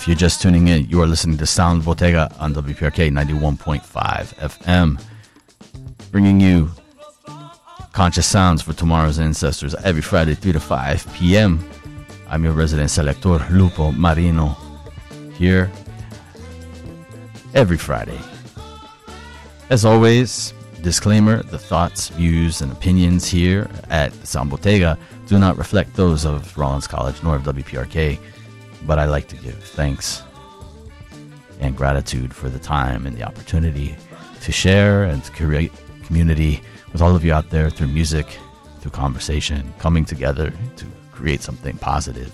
If you're just tuning in, you are listening to Sound Bottega on WPRK 91.5 FM, bringing you conscious sounds for tomorrow's ancestors every Friday, 3 to 5 p.m. I'm your resident selector, Lupo Marino, here every Friday. As always, disclaimer, the thoughts, views, and opinions here at Sound Bottega do not reflect those of Rollins College nor of WPRK, but I like to give thanks and gratitude for the time and the opportunity to share and to create community with all of you out there through music, through conversation, coming together to create something positive.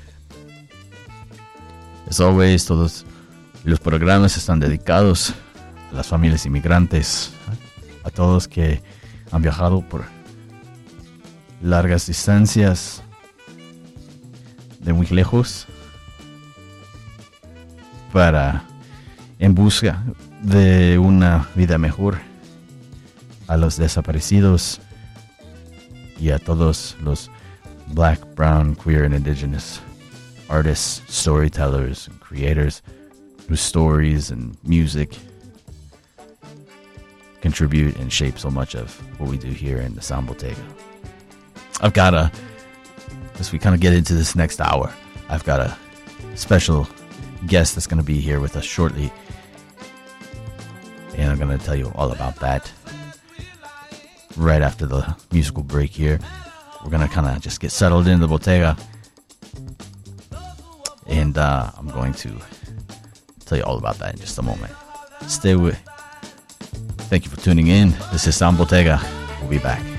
As always, todos los programas están dedicados a las familias inmigrantes, a todos que han viajado por largas distancias de muy lejos para en busca de una vida mejor, a los desaparecidos y a todos los Black, brown, queer, and indigenous artists, storytellers, and creators whose stories and music contribute and shape so much of what we do here in the Sound Bottega. I've got as we kind of get into this next hour, I've got a special guest that's going to be here with us shortly, and I'm going to tell you all about that right after the musical break here. We're going to kind of just get settled into the Bottega, and I'm going to tell you all about that in just a moment. Stay with. Thank you for tuning in. This is Sound Bottega. We'll be back.